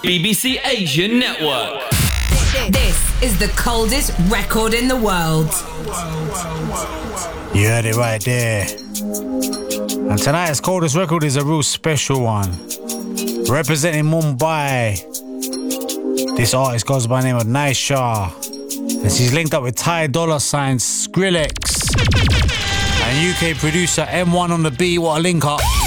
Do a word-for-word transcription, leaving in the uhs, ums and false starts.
B B C Asian Network. This is the coldest record in the world. You heard it right there. And tonight's coldest record is a real special one. Representing Mumbai, this artist goes by the name of Naisha. And she's linked up with Ty Dolla Sign, Skrillex, and U K producer M one on the beat. What a link up.